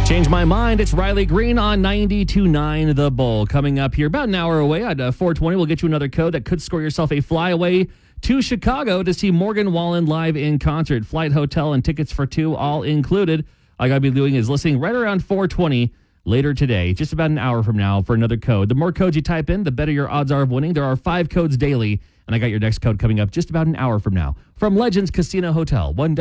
Change my mind. It's Riley Green on 92.9 The Bull. Coming up here about an hour away at 4:20, we'll get you another code that could score yourself a flyaway to Chicago to see Morgan Wallen live in concert. Flight, hotel, and tickets for two all included. All I got to be doing is listening right around 4:20 later today, just about an hour from now, for another code. The more codes you type in, the better your odds are of winning. There are 5 codes daily, and I got your next code coming up just about an hour from now. From Legends Casino Hotel, one